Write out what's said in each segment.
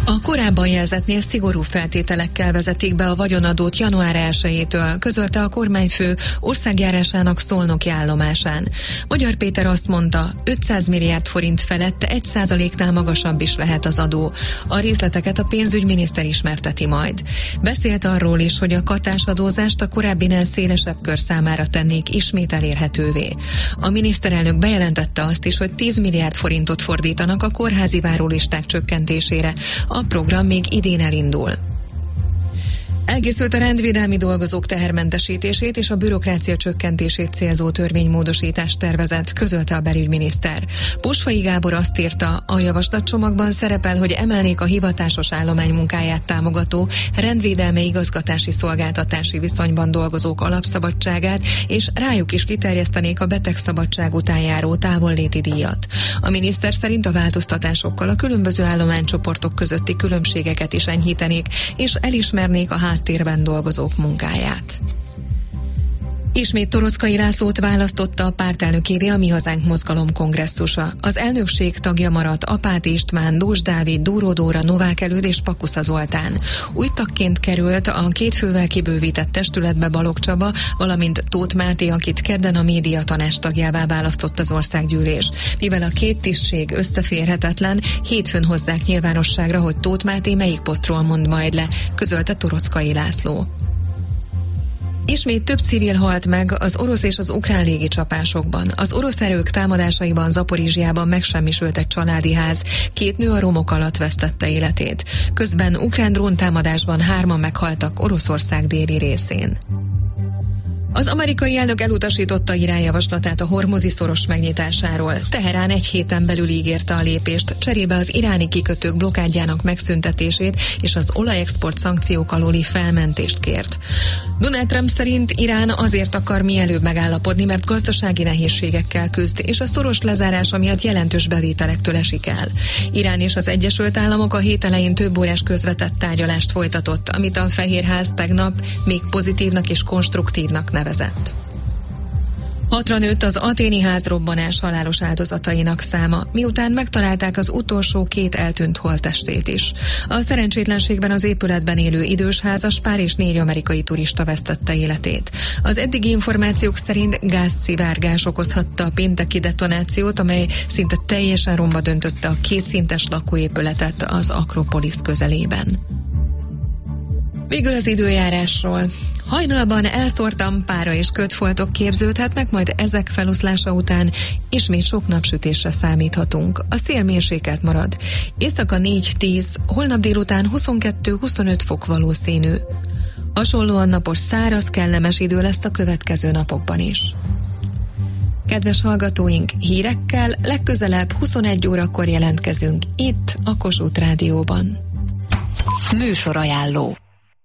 A korábban jelzetnél szigorú feltételekkel vezetik be a vagyonadót január 1-től, közölte a kormányfő országjárásának szolnoki állomásán. Magyar Péter azt mondta, 500 milliárd forint felett 1%-nál magasabb is lehet az adó. A részleteket a pénzügyminiszter ismerteti majd. Beszélt arról is, hogy a katásadózást a korábbinál szélesebb kör számára tennék ismét elérhetővé. A miniszterelnök bejelentette azt is, hogy 10 milliárd forintot fordítanak a kórházi várólisták csökkentésére. A program még idén elindul. Elkészült a rendvédelmi dolgozók tehermentesítését és a bürokrácia csökkentését célzó törvénymódosítás tervezet, közölte a belügyminiszter. Posfai Gábor azt írta, a javaslatcsomagban szerepel, hogy emelnék a hivatásos állomány munkáját támogató rendvédelmi igazgatási szolgáltatási viszonyban dolgozók alapszabadságát, és rájuk is kiterjesztenék a betegszabadság után járó távolléti díjat. A miniszter szerint a változtatásokkal a különböző állománycsoportok közötti különbségeket is enyhítenék, és elismernék a háttérben dolgozók munkáját. Ismét Toroczkai Lászlót választotta a pártelnökévé a Mi Hazánk mozgalom kongresszusa. Az elnökség tagja maradt Apáti István, Dós Dávid, Dúró Dóra, Novák Előd és Pakusza Zoltán. Új tagként került a 2 fővel kibővített testületbe Balogh Csaba, valamint Tóth Máté, akit kedden a média tanács tagjává választott az országgyűlés. Mivel a 2 tisztség összeférhetetlen, hétfőn hozzák nyilvánosságra, hogy Tóth Máté melyik posztról mond majd le, közölte Toroczkai László. Ismét több civil halt meg az orosz és az ukrán légicsapásokban. Az orosz erők támadásaiban Zaporizsjában megsemmisült egy családi ház, 2 nő a romok alatt vesztette életét. Közben ukrán dróntámadásban 3-an meghaltak Oroszország déli részén. Az amerikai elnök elutasította irányjavaslatát a hormuzi szoros megnyitásáról. Teherán 1 héten belül ígérte a lépést, cserébe az iráni kikötők blokádjának megszüntetését és az olajexport szankciók alóli felmentést kért. Donald Trump szerint Irán azért akar mielőbb megállapodni, mert gazdasági nehézségekkel küzd, és a szoros lezárása miatt jelentős bevételektől esik el. Irán és az Egyesült Államok a hét elején több órás közvetett tárgyalást folytatott, amit a Fehérház tegnap még pozitívnak és konstruktívnak nevezett. 6-ra nőtt az athéni házrobbanás halálos áldozatainak száma, miután megtalálták az utolsó 2 eltűnt holttestét is. A szerencsétlenségben az épületben élő idős házaspár és 4 amerikai turista vesztette életét. Az eddigi információk szerint gázszivárgás okozhatta a pénteki detonációt, amely szinte teljesen romba döntötte a 2 szintes lakóépületet az Akropolisz közelében. Végül az időjárásról. Hajnalban elszórtan pára és kötfoltok képződhetnek, majd ezek feloszlása után ismét sok napsütésre számíthatunk. A szél mérsékelt marad. Éjszaka 4-10, holnap délután 22-25 fok valószínű. Hasonlóan napos, száraz, kellemes idő lesz a következő napokban is. Kedves hallgatóink, hírekkel legközelebb 21 órakor jelentkezünk itt a Kossuth Rádióban. Műsorajánló.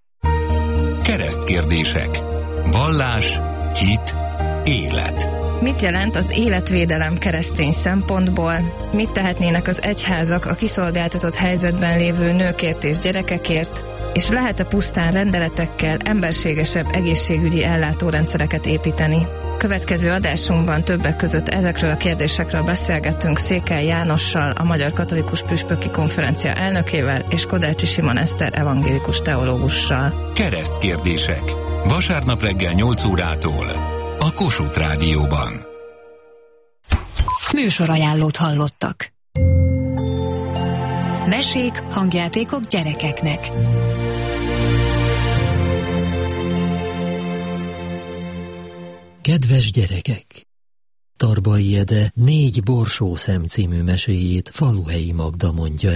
Keresztkérdések. Vallás, hit, élet. Mit jelent az életvédelem keresztény szempontból? Mit tehetnének az egyházak a kiszolgáltatott helyzetben lévő nőkért és gyerekekért? És lehet-e pusztán rendeletekkel emberségesebb egészségügyi ellátórendszereket építeni? Következő adásunkban többek között ezekről a kérdésekről beszélgettünk Székely Jánossal, a Magyar Katolikus Püspöki Konferencia elnökével, és Kodácsi Simon Eszter evangélikus teológussal. Keresztkérdések. Vasárnap reggel 8 órától a Kossuth Rádióban. Műsorajánlót hallottak. Mesék, hangjátékok gyerekeknek. Kedves gyerekek! Tarbai Ede 4 borsószem című meséjét Faluhelyi Magda mondja